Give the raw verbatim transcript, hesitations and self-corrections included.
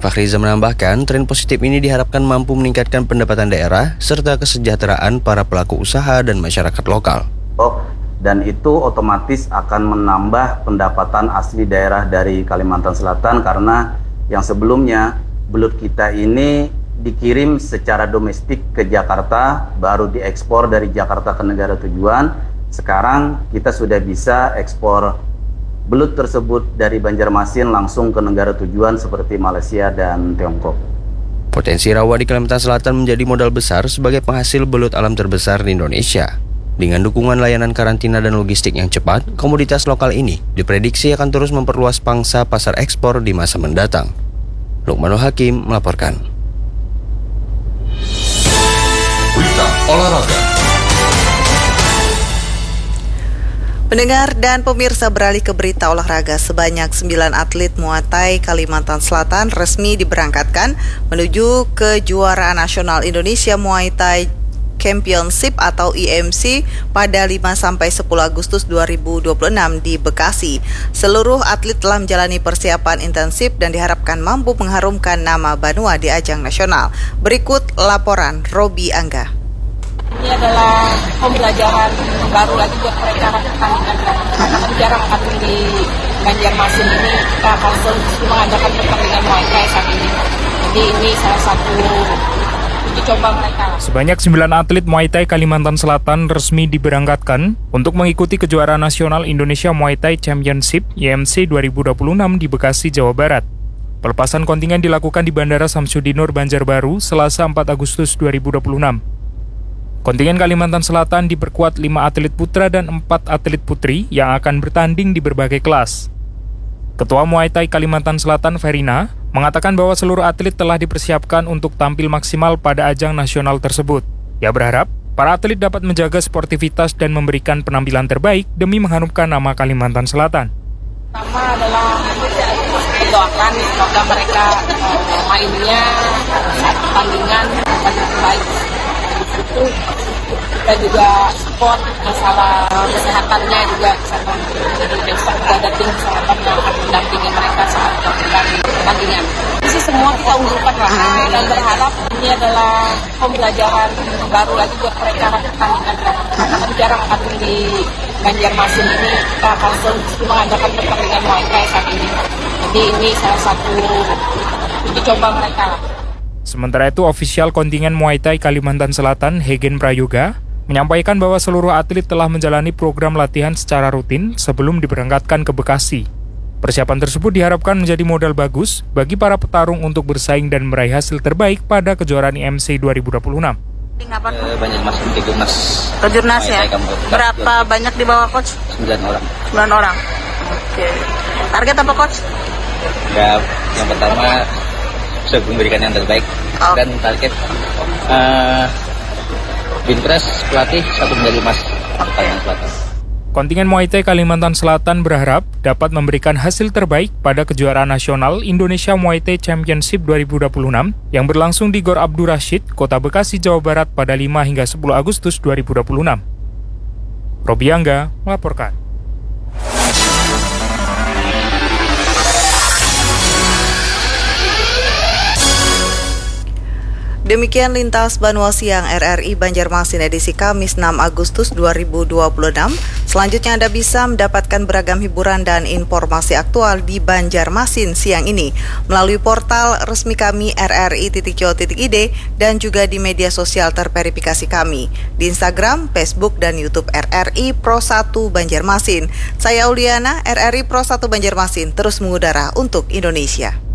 Fakhriza menambahkan, tren positif ini diharapkan mampu meningkatkan pendapatan daerah serta kesejahteraan para pelaku usaha dan masyarakat lokal. Dan itu otomatis akan menambah pendapatan asli daerah dari Kalimantan Selatan, karena yang sebelumnya belut kita ini dikirim secara domestik ke Jakarta, baru diekspor dari Jakarta ke negara tujuan. Sekarang kita sudah bisa ekspor belut tersebut dari Banjarmasin langsung ke negara tujuan seperti Malaysia dan Tiongkok. Potensi rawa di Kalimantan Selatan menjadi modal besar sebagai penghasil belut alam terbesar di Indonesia. Dengan dukungan layanan karantina dan logistik yang cepat, komoditas lokal ini diprediksi akan terus memperluas pangsa pasar ekspor di masa mendatang. Lukmanul Hakim melaporkan. Berita olahraga. Pendengar dan pemirsa, beralih ke berita olahraga, sebanyak sembilan atlet Muay Thai Kalimantan Selatan resmi diberangkatkan menuju kejuaraan nasional Indonesia Muay Thai Championship atau I M C pada lima sampai sepuluh Agustus dua ribu dua puluh enam di Bekasi. Seluruh atlet telah menjalani persiapan intensif dan diharapkan mampu mengharumkan nama Banua di ajang nasional. Berikut laporan Robi Angga. Ini adalah pembelajaran baru lagi buat mereka pertandingan. Karena jarang kami di Banjarmasin ini kita akan mengadakan pertandingan Muay Thai saat ini. Jadi ini salah satu uji coba mereka. Sebanyak sembilan atlet Muay Thai Kalimantan Selatan resmi diberangkatkan untuk mengikuti kejuaraan nasional Indonesia Muay Thai Championship I M C dua ribu dua puluh enam di Bekasi, Jawa Barat. Pelepasan kontingen dilakukan di Bandara Samsudinur, Banjarbaru, Selasa empat Agustus dua ribu dua puluh enam. Kontingen Kalimantan Selatan diperkuat lima atlet putra dan empat atlet putri yang akan bertanding di berbagai kelas. Ketua Muay Thai Kalimantan Selatan, Verina, mengatakan bahwa seluruh atlet telah dipersiapkan untuk tampil maksimal pada ajang nasional tersebut. Ia berharap para atlet dapat menjaga sportivitas dan memberikan penampilan terbaik demi mengharumkan nama Kalimantan Selatan. Pertama adalah mendoakan semoga mereka uh, mainnya saat pertandingan yang terbaik. Itu kita juga support masalah kesehatannya juga kesehatan. Jadi besok kita ada tim kesehatan yang akan mendampingi mereka saat melakukan pertandingan. Ini semua kita unggulkan lah, dan berharap ini adalah pembelajaran baru lagi buat mereka pertandingan. Karena jarang kami di Banjarmasin ini kita akan mengadakan pertandingan Muay Thai saat ini. Jadi ini salah satu uji coba mereka lah. Sementara itu, ofisial kontingen Muay Thai Kalimantan Selatan, Hegen Prayoga, menyampaikan bahwa seluruh atlet telah menjalani program latihan secara rutin sebelum diberangkatkan ke Bekasi. Persiapan tersebut diharapkan menjadi modal bagus bagi para petarung untuk bersaing dan meraih hasil terbaik pada kejuaraan I M C dua ribu dua puluh enam. Banyak masuk ke Jurnas. Ke Jurnas ya? Berapa banyak dibawa coach? Sembilan orang. Sembilan orang. Oke. Target apa coach? Ya, yang pertama bisa memberikan yang terbaik, oh. Dan target uh, Binpres pelatih satu medali emas Kalimantan Selatan. Kontingen Muay Thai Kalimantan Selatan berharap dapat memberikan hasil terbaik pada kejuaraan nasional Indonesia Muay Thai Championship dua ribu dua puluh enam yang berlangsung di Gor Abdur Rashid, Kota Bekasi, Jawa Barat pada lima hingga sepuluh Agustus dua ribu dua puluh enam. Robi Angga melaporkan. Demikian Lintas Banua Siang R R I Banjarmasin edisi Kamis enam Agustus dua ribu dua puluh enam. Selanjutnya Anda bisa mendapatkan beragam hiburan dan informasi aktual di Banjarmasin siang ini melalui portal resmi kami r r i titik co titik i d dan juga di media sosial terverifikasi kami di Instagram, Facebook, dan YouTube R R I Pro satu Banjarmasin. Saya Uliana, R R I Pro satu Banjarmasin, terus mengudara untuk Indonesia.